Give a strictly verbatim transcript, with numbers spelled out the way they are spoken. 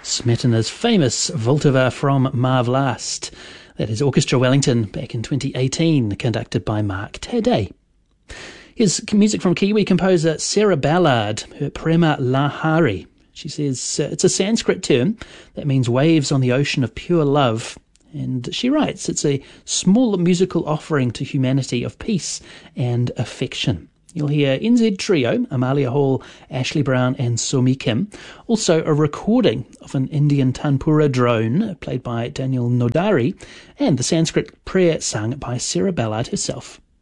Smetana's famous Voltiva from Mar Vlast. That is Orchestra Wellington back in twenty eighteen, conducted by Mark Taddei. Here's music from Kiwi composer Sarah Ballard, her Prema Lahari. She says uh, it's a Sanskrit term that means waves on the ocean of pure love. And she writes, it's a small musical offering to humanity of peace and affection. You'll hear N Z Trio, Amalia Hall, Ashley Brown and Somi Kim. Also a recording of an Indian Tanpura drone played by Daniel Nodari, and the Sanskrit prayer sung by Sarah Ballard herself.